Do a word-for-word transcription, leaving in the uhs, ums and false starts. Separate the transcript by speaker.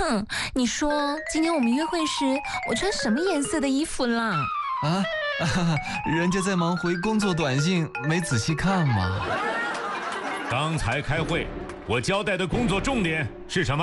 Speaker 1: 哼，你说今天我们约会时我穿什么颜色的衣服啦？
Speaker 2: 啊，啊人家在忙回工作短信，没仔细看嘛。
Speaker 3: 刚才开会，我交代的工作重点是什么？